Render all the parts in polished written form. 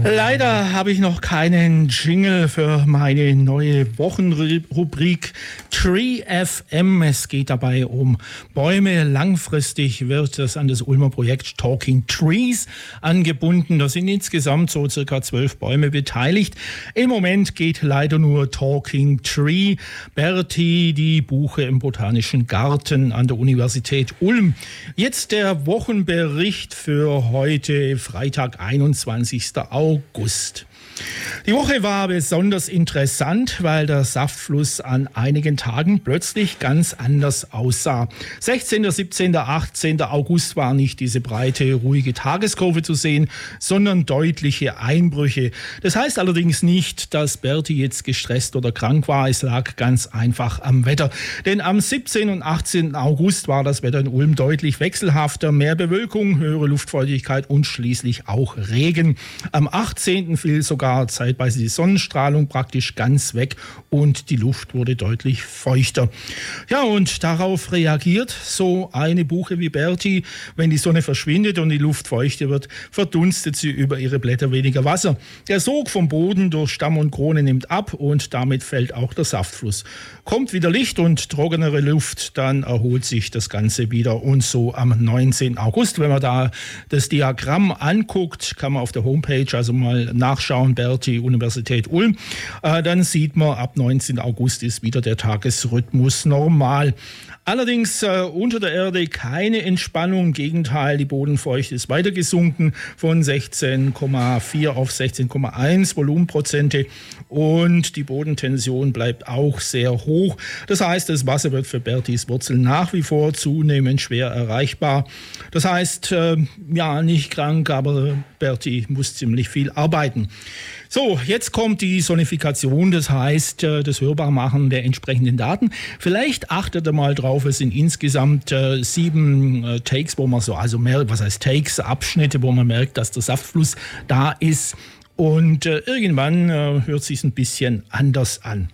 Leider habe ich noch keinen Jingle für meine neue Wochenrubrik Tree FM. Es geht dabei um Bäume. Langfristig wird das an das Ulmer Projekt Talking Trees angebunden. Da sind insgesamt so circa 12 Bäume beteiligt. Im Moment geht leider nur Talking Tree. Berti, die Buche im Botanischen Garten an der Universität Ulm. Jetzt der Wochenbericht für heute, Freitag, 21. August. Die Woche war besonders interessant, weil der Saftfluss an einigen Tagen plötzlich ganz anders aussah. 16., 17., 18. August war nicht diese breite, ruhige Tageskurve zu sehen, sondern deutliche Einbrüche. Das heißt allerdings nicht, dass Berti jetzt gestresst oder krank war. Es lag ganz einfach am Wetter. Denn am 17. und 18. August war das Wetter in Ulm deutlich wechselhafter. Mehr Bewölkung, höhere Luftfeuchtigkeit und schließlich auch Regen. Am 18. fiel sogar zeitweise die Sonnenstrahlung praktisch ganz weg und die Luft wurde deutlich feuchter. Ja, und darauf reagiert so eine Buche wie Berti. Wenn die Sonne verschwindet und die Luft feuchter wird, verdunstet sie über ihre Blätter weniger Wasser. Der Sog vom Boden durch Stamm und Krone nimmt ab und damit fällt auch der Saftfluss. Kommt wieder Licht und trockenere Luft, dann erholt sich das Ganze wieder. Und so am 19. August, wenn man da das Diagramm anguckt, kann man auf der Homepage also mal nachschauen, Berti, Universität Ulm, dann sieht man, ab 19. August ist wieder der Tagesrhythmus normal. Allerdings unter der Erde keine Entspannung, im Gegenteil, die Bodenfeuchte ist weiter gesunken von 16,4 auf 16,1 Volumenprozente und die Bodentension bleibt auch sehr hoch. Das heißt, das Wasser wird für Bertis Wurzeln nach wie vor zunehmend schwer erreichbar. Das heißt, ja, nicht krank, aber Berti muss ziemlich viel arbeiten. So, jetzt kommt die Sonifikation, das heißt das Hörbarmachen der entsprechenden Daten. Vielleicht achtet ihr mal drauf, es sind insgesamt 7 Takes, wo man so, also mehr, was heißt Takes, Abschnitte, wo man merkt, dass der Saftfluss da ist. Und irgendwann hört es sich ein bisschen anders an.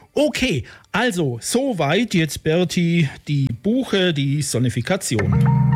Okay, also soweit jetzt Berti, die Buche, die Sonifikation.